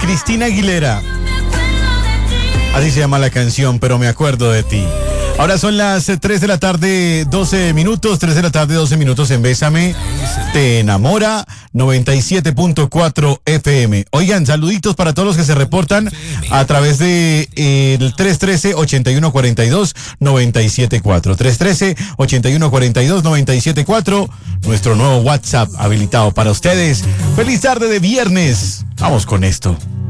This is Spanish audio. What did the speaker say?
Cristina Aguilera. Así se llama la canción, pero me acuerdo de ti. Ahora son las 3 de la tarde, 12 minutos. 3 de la tarde, 12 minutos en Bésame. Te enamora, 97.4 FM. Oigan, saluditos para todos los que se reportan a través de el 313-8142-974. 313-8142-974. Nuestro nuevo WhatsApp habilitado para ustedes. Feliz tarde de viernes. Vamos con esto.